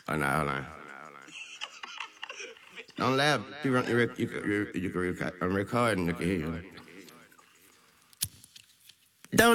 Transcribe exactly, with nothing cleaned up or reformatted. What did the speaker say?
Oh, no, hold on. Don't laugh. You, run, you, rec- you, can- you, you can record. I'm recording. You can hear you.